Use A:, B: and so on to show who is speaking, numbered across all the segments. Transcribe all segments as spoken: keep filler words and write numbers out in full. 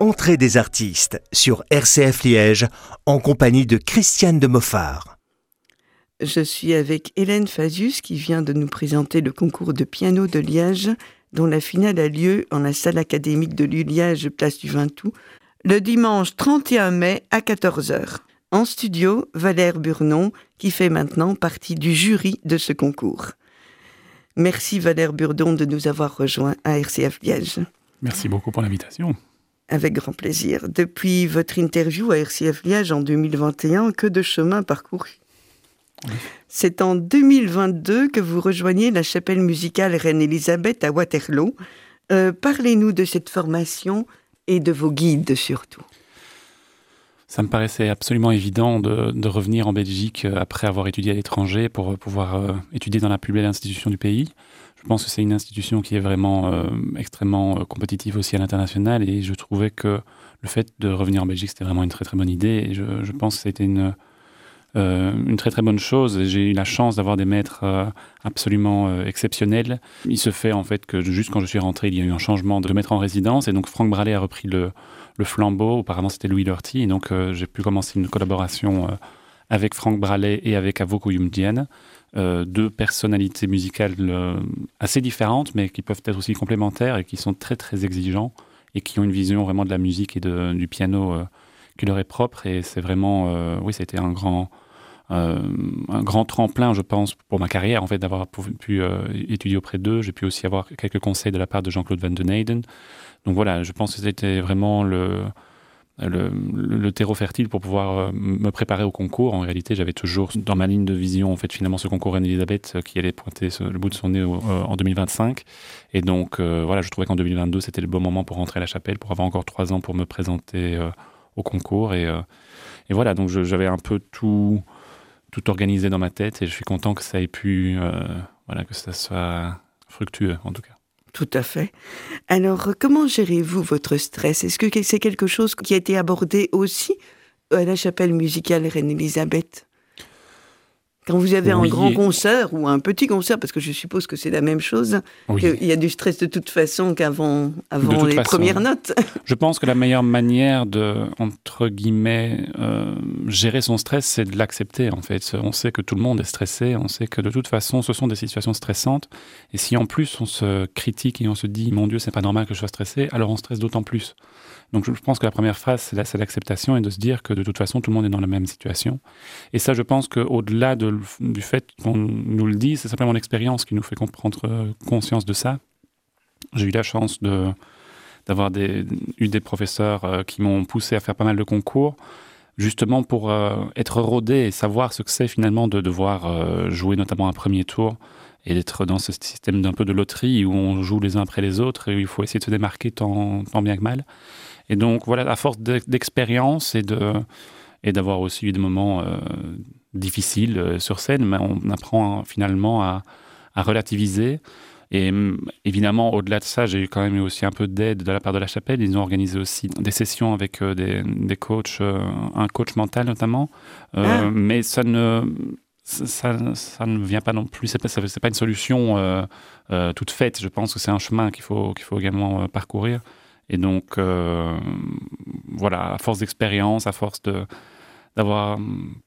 A: L'entrée des artistes sur R C F Liège en compagnie de Christiane de Moffard.
B: Je suis avec Hélène Fazius qui vient de nous présenter le concours de piano de Liège dont la finale a lieu en la salle académique de l'U-Liège, place du Vintou, le dimanche trente et un mai à quatorze heures. En studio, Valère Burnon qui fait maintenant partie du jury de ce concours. Merci Valère Burnon de nous avoir rejoints à R C F Liège.
C: Merci beaucoup pour l'invitation.
B: Avec grand plaisir. Depuis votre interview à R C F Liège en deux mille vingt et un, que de chemin parcouru. Oui. C'est en deux mille vingt-deux que vous rejoignez la chapelle musicale Reine-Élisabeth à Waterloo. Euh, parlez-nous de cette formation et de vos guides surtout.
C: Ça me paraissait absolument évident de, de revenir en Belgique après avoir étudié à l'étranger pour pouvoir euh, étudier dans la plus belle institution du pays. Je pense que c'est une institution qui est vraiment euh, extrêmement euh, compétitive aussi à l'international et je trouvais que le fait de revenir en Belgique, c'était vraiment une très très bonne idée et je, je pense que c'était une, euh, une très très bonne chose. J'ai eu la chance d'avoir des maîtres euh, absolument euh, exceptionnels. Il se fait en fait que juste quand je suis rentré, il y a eu un changement de maître en résidence et donc Franck Brallet a repris le, le flambeau. Auparavant, c'était Louis Lorty et donc euh, j'ai pu commencer une collaboration euh, avec Franck Brallet et avec Avoco Yumdian. Euh, deux personnalités musicales euh, assez différentes, mais qui peuvent être aussi complémentaires et qui sont très très exigeants et qui ont une vision vraiment de la musique et de, du piano euh, qui leur est propre. Et c'est vraiment, euh, oui, c'était un grand, euh, un grand tremplin, je pense, pour ma carrière, en fait, d'avoir pu, pu euh, étudier auprès d'eux. J'ai pu aussi avoir quelques conseils de la part de Jean-Claude Van Den Eyden. Donc voilà, je pense que c'était vraiment le... Le, le, le terreau fertile pour pouvoir euh, me préparer au concours. En réalité, j'avais toujours dans ma ligne de vision en fait, finalement ce concours Reine-Élisabeth euh, qui allait pointer ce, le bout de son nez au, euh, en deux mille vingt-cinq. Et donc, euh, voilà, je trouvais qu'en deux mille vingt-deux, c'était le bon moment pour rentrer à la chapelle, pour avoir encore trois ans pour me présenter euh, au concours. Et, euh, et voilà, donc je, j'avais un peu tout, tout organisé dans ma tête et je suis content que ça ait pu, euh, voilà, que ça soit fructueux en tout cas.
B: Tout à fait. Alors, comment gérez-vous votre stress ? Est-ce que c'est quelque chose qui a été abordé aussi à la chapelle musicale Reine-Élisabeth ? Quand vous avez oui. un grand concert ou un petit concert, parce que je suppose que c'est la même chose, oui. qu'il y a du stress de toute façon qu'avant avant les façon, premières notes.
C: Je pense que la meilleure manière de, entre guillemets, euh, gérer son stress, c'est de l'accepter en fait. On sait que tout le monde est stressé, on sait que de toute façon, ce sont des situations stressantes. Et si en plus on se critique et on se dit « mon Dieu, c'est pas normal que je sois stressé », alors on stresse d'autant plus. Donc je pense que la première phrase, c'est, la, c'est l'acceptation et de se dire que de toute façon, tout le monde est dans la même situation. Et ça, je pense qu'au-delà de, du fait qu'on nous le dise, c'est simplement l'expérience qui nous fait prendre conscience de ça. J'ai eu la chance de, d'avoir des, eu des professeurs euh, qui m'ont poussé à faire pas mal de concours, justement pour euh, être rodé et savoir ce que c'est finalement de devoir euh, jouer notamment un premier tour et d'être dans ce système d'un peu de loterie où on joue les uns après les autres et où il faut essayer de se démarquer tant, tant bien que mal. Et donc, voilà, à force d'expérience et, de, et d'avoir aussi eu des moments euh, difficiles euh, sur scène, mais on apprend finalement à, à relativiser. Et évidemment, au-delà de ça, j'ai eu quand même eu aussi un peu d'aide de la part de la chapelle. Ils ont organisé aussi des sessions avec euh, des, des coachs, euh, un coach mental notamment. Euh, ah. Mais ça ne... Ça, ça ne vient pas non plus, c'est pas, c'est pas une solution euh, euh, toute faite. Je pense que c'est un chemin qu'il faut, qu'il faut également euh, parcourir. Et donc, euh, voilà, à force d'expérience, à force de, d'avoir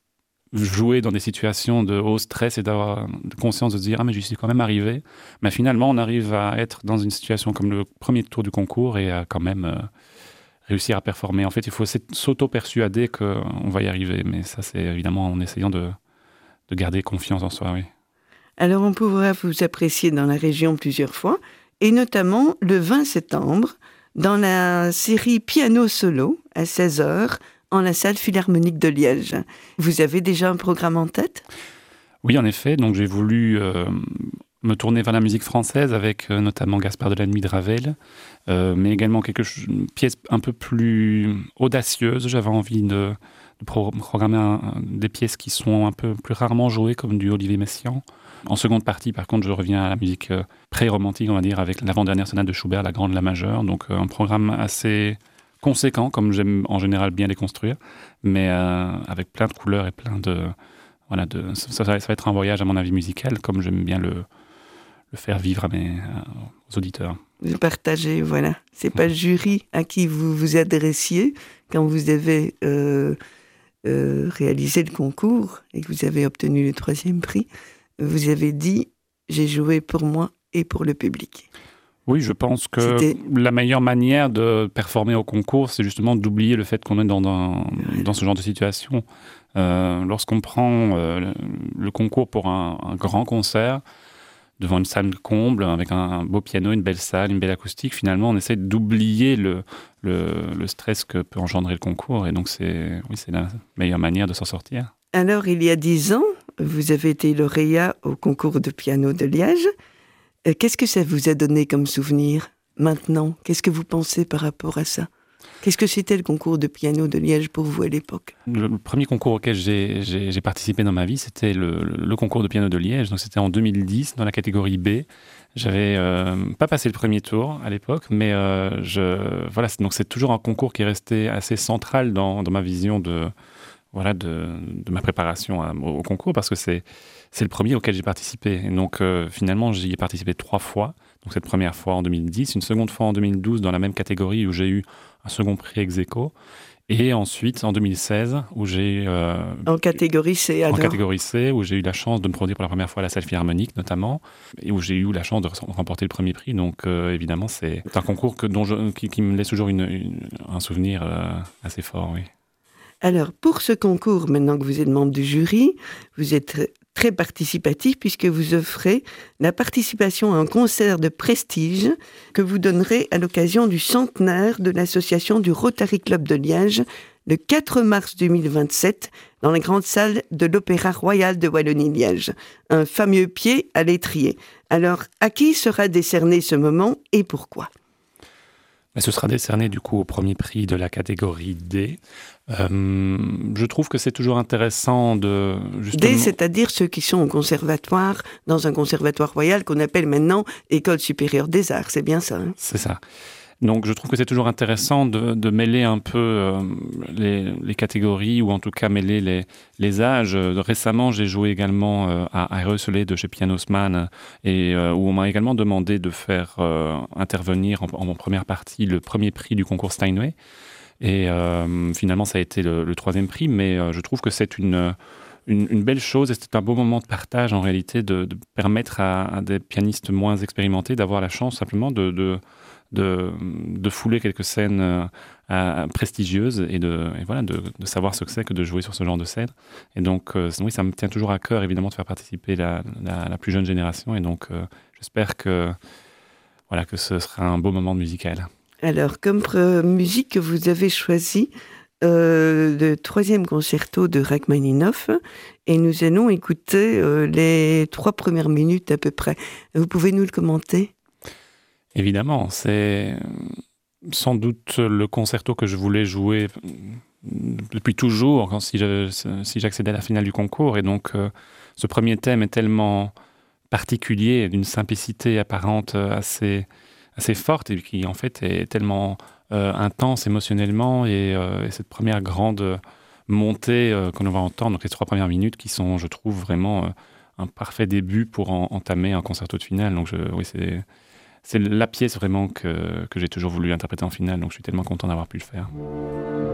C: joué dans des situations de haut stress et d'avoir conscience de se dire « Ah, mais j'y suis quand même arrivé », mais finalement, on arrive à être dans une situation comme le premier tour du concours et à quand même euh, réussir à performer. En fait, il faut s'auto-persuader qu'on va y arriver, mais ça, c'est évidemment en essayant de, de garder confiance en soi, oui.
B: Alors, on pourra vous apprécier dans la région plusieurs fois, et notamment le vingt septembre, dans la série Piano Solo, à seize heures, en la salle philharmonique de Liège. Vous avez déjà un programme en tête ?
C: Oui, en effet. Donc, j'ai voulu euh, me tourner vers la musique française avec euh, notamment Gaspard de la Nuit de Ravel, euh, mais également quelques ch- pièces un peu plus audacieuses. J'avais envie de, de pro- programmer un, des pièces qui sont un peu plus rarement jouées, comme du Olivier Messiaen. En seconde partie, par contre, je reviens à la musique euh, pré-romantique, on va dire, avec l'avant-dernière sonate de Schubert, la grande, la majeure. Donc, euh, un programme assez conséquent, comme j'aime en général bien les construire, mais euh, avec plein de couleurs et plein de... Voilà, de ça, ça va être un voyage, à mon avis, musical, comme j'aime bien le, le faire vivre à mes, aux auditeurs.
B: Vous partagez, voilà. C'est pas le jury à qui vous vous adressiez quand vous avez euh, euh, réalisé le concours et que vous avez obtenu le troisième prix. Vous avez dit « j'ai joué pour moi et pour le public ».
C: Oui, je pense que C'était... la meilleure manière de performer au concours, c'est justement d'oublier le fait qu'on est dans, dans, dans ce genre de situation. Euh, lorsqu'on prend euh, le, le concours pour un, un grand concert, devant une salle comble, avec un, un beau piano, une belle salle, une belle acoustique, finalement, on essaie d'oublier le, le, le stress que peut engendrer le concours. Et donc, c'est, oui, c'est la meilleure manière de s'en sortir.
B: Alors, il y a dix ans, vous avez été lauréat au concours de piano de Liège. Euh, qu'est-ce que ça vous a donné comme souvenir maintenant? Qu'est-ce que vous pensez par rapport à ça? Qu'est-ce que c'était le concours de piano de Liège pour vous à l'époque?
C: Le premier concours auquel j'ai, j'ai, j'ai participé dans ma vie, c'était le, le concours de piano de Liège. Donc c'était en deux mille dix, dans la catégorie B. J'avais euh, pas passé le premier tour à l'époque, mais euh, je, voilà, c'est, donc c'est toujours un concours qui est resté assez central dans, dans ma vision de, voilà, de, de ma préparation à, au, au concours, parce que c'est, c'est le premier auquel j'ai participé. Et donc euh, finalement, j'y ai participé trois fois. Donc cette première fois en deux mille dix, une seconde fois en deux mille douze dans la même catégorie où j'ai eu un second prix ex aequo, et ensuite en deux mille seize où j'ai euh,
B: en catégorie C alors.
C: en catégorie C où j'ai eu la chance de me produire pour la première fois à la Salle Philharmonique notamment, et où j'ai eu la chance de remporter le premier prix. Donc euh, évidemment c'est un concours que, dont je, qui, qui me laisse toujours une, une, un souvenir euh, assez fort, oui.
B: Alors pour ce concours, maintenant que vous êtes membre du jury, vous êtes très participatif puisque vous offrez la participation à un concert de prestige que vous donnerez à l'occasion du centenaire de l'association du Rotary Club de Liège le quatre mars deux mille vingt-sept dans la grande salle de l'Opéra Royal de Wallonie-Liège. Un fameux pied à l'étrier. Alors, à qui sera décerné ce moment et pourquoi ?
C: Ce sera décerné du coup au premier prix de la catégorie D. Euh, je trouve que c'est toujours intéressant de... Justement...
B: D, c'est-à-dire ceux qui sont au conservatoire, dans un conservatoire royal qu'on appelle maintenant École supérieure des arts, c'est bien ça, hein ?
C: C'est ça. Donc je trouve que c'est toujours intéressant de, de mêler un peu euh, les, les catégories, ou en tout cas mêler les, les âges. Récemment, j'ai joué également euh, à Aerosolé de chez Pianosman, et euh, où on m'a également demandé de faire euh, intervenir en, en première partie le premier prix du concours Steinway. Et euh, finalement, ça a été le, le troisième prix, mais euh, je trouve que c'est une... Une, une belle chose, et c'est un beau moment de partage en réalité, de, de permettre à, à des pianistes moins expérimentés d'avoir la chance simplement de, de, de, de fouler quelques scènes euh, à, prestigieuses, et, de, et voilà, de, de savoir ce que c'est que de jouer sur ce genre de scène. Et donc, euh, oui, ça me tient toujours à cœur évidemment de faire participer la, la, la plus jeune génération, et donc euh, j'espère que, voilà, que ce sera un beau moment musical.
B: Alors, comme euh, musique que vous avez choisie, Euh, le troisième concerto de Rachmaninoff, et nous allons écouter euh, les trois premières minutes à peu près. Vous pouvez nous le commenter ?
C: Évidemment, c'est sans doute le concerto que je voulais jouer depuis toujours, quand si, je, si j'accédais à la finale du concours, et donc euh, ce premier thème est tellement particulier, d'une simplicité apparente assez, assez forte, et qui en fait est tellement... Euh, intense émotionnellement, et, euh, et cette première grande montée euh, qu'on va entendre, donc les trois premières minutes qui sont, je trouve, vraiment euh, un parfait début pour en, entamer un concerto de finale. Donc je, oui, c'est, c'est la pièce vraiment que, que j'ai toujours voulu interpréter en finale, donc je suis tellement content d'avoir pu le faire.